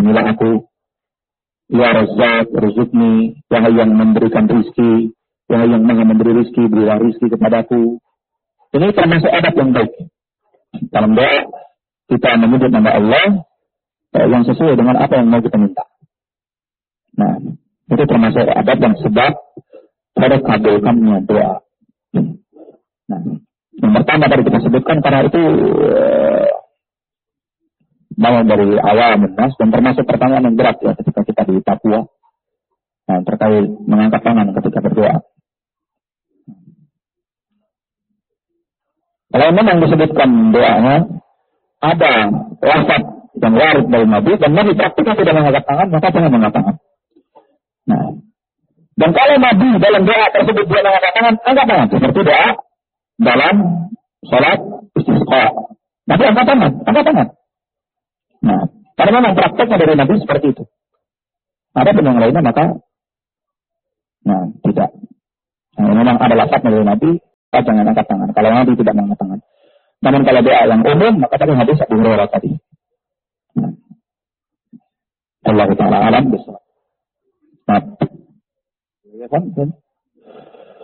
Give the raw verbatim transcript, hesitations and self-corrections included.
ampunilah aku. Ya Razzaq, rizukni, wahai yang memberikan rizki, wahai yang maha memberi rizki, berilah rizki kepadaku. Ini termasuk adab yang baik. Dalam doa, kita menyebut nama Allah yang sesuai dengan apa yang mau kita minta. Nah, itu termasuk adab yang sebab pada kabulkannya doa. Nah, yang pertama tadi kita sebutkan karena itu mau dari awal menas dan termasuk pertanyaan yang berat ya ketika kita di Papua. Nah, terkait mengangkat tangan ketika berdoa. Kalau memang disebutkan doanya ada lafaz yang warid dari Nabi dan Nabi praktiknya tidak mengangkat tangan, maka jangan mengangkat tangan. Nah, dan kalau Nabi dalam doa tersebut dia mengangkat tangan, angkat tangan seperti doa dalam sholat istisqa. Nabi angkat tangan, angkat tangan. Nah, karena memang prakteknya dari Nabi seperti itu. Ada pun yang lainnya maka, nah tidak. Nah, memang ada lafaznya dari Nabi. Jangan angkat tangan. Kalau Nabi tidak mengangkat tangan. Namun kalau doa yang umum, maka tadi hadis Abu Hurairah tadi. Nah. Allah Ta'ala alam besar. Nah. Ya kan?